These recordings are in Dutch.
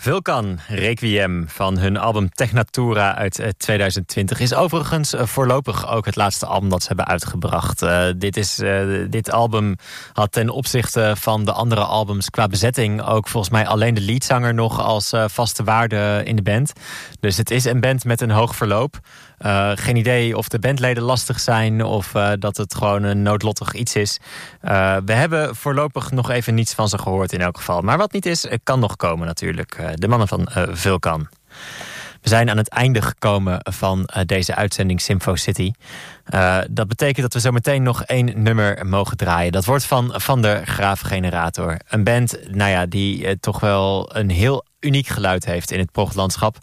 Vulkan Requiem van hun album Technatura uit 2020 is overigens voorlopig ook het laatste album dat ze hebben uitgebracht. Dit album had ten opzichte van de andere albums qua bezetting ook volgens mij alleen de leadzanger nog als vaste waarde in de band. Dus het is een band met een hoog verloop. Geen idee of de bandleden lastig zijn of dat het gewoon een noodlottig iets is. We hebben voorlopig nog even niets van ze gehoord in elk geval. Maar wat niet is, kan nog komen natuurlijk. De mannen van Vulkan. We zijn aan het einde gekomen van deze uitzending Symfo City. Dat betekent dat we zo meteen nog 1 nummer mogen draaien. Dat wordt van der Graaf Generator. Een band die toch wel een heel uniek geluid heeft in het proglandschap.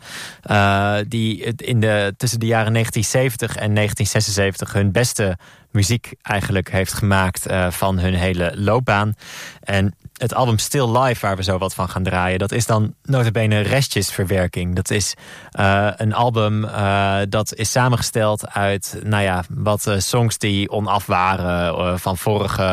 Die tussen de jaren 1970 en 1976 hun beste muziek eigenlijk heeft gemaakt van hun hele loopbaan. En het album Still Life, waar we zo wat van gaan draaien, dat is dan nota bene restjesverwerking. Dat is een album dat is samengesteld uit wat songs die onaf waren van vorige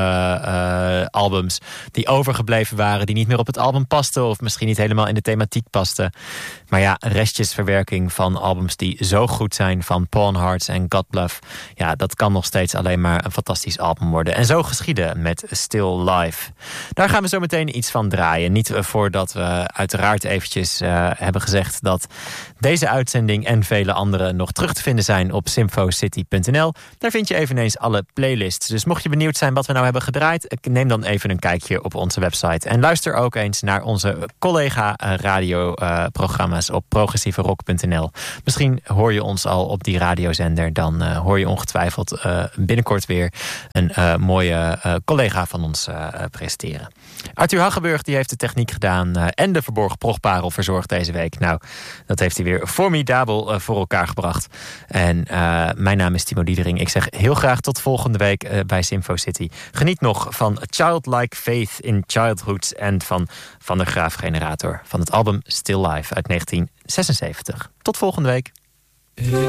albums, die overgebleven waren, die niet meer op het album pasten of misschien niet helemaal in de thematiek pasten. Maar ja, restjesverwerking van albums die zo goed zijn, van Pawn Hearts en God Bluff. Ja, dat kan nog steeds alleen maar een fantastisch album worden. En zo geschieden met Still Life. Daar gaan we zo meteen iets van draaien. Niet voordat we uiteraard eventjes hebben gezegd dat deze uitzending en vele andere nog terug te vinden zijn op symfocity.nl. Daar vind je eveneens alle playlists. Dus mocht je benieuwd zijn wat we nou hebben gedraaid, neem dan even een kijkje op onze website. En luister ook eens naar onze collega radioprogramma's op progressieverock.nl. Misschien hoor je ons al op die radiozender. Dan hoor je ongetwijfeld binnenkort weer een mooie collega van ons presenteren. Arthur Haggenburg die heeft de techniek gedaan en de verborgen progparel verzorgd deze week. Nou, dat heeft hij weer formidabel voor elkaar gebracht. En mijn naam is Timo Diedering. Ik zeg heel graag tot volgende week bij Symfo City. Geniet nog van Childlike Faith in Childhood en van der Graaf Generator van het album Still Life uit 1976. Tot volgende week.